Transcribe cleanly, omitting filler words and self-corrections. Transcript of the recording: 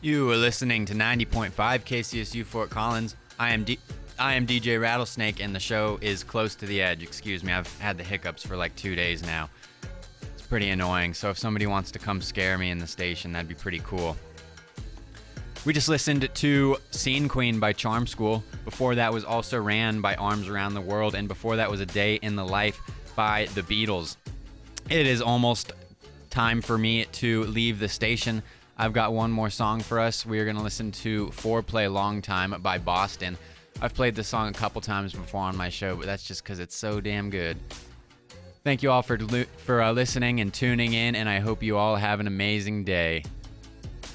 You are listening to 90.5 KCSU Fort Collins. I am DJ Rattlesnake, and the show is Close to the Edge. Excuse me, I've had the hiccups for like 2 days now. It's pretty annoying, so if somebody wants to come scare me in the station, that'd be pretty cool. We just listened to Scene Queen by Charm School. Before that was Also Ran by Arms Around the World, and before that was A Day in the Life by The Beatles. It is almost time for me to leave the station. I've got one more song for us. We are going to listen to Foreplay Long Time by Boston. I've played this song a couple times before on my show, but that's just because it's so damn good. Thank you all for listening and tuning in, and I hope you all have an amazing day.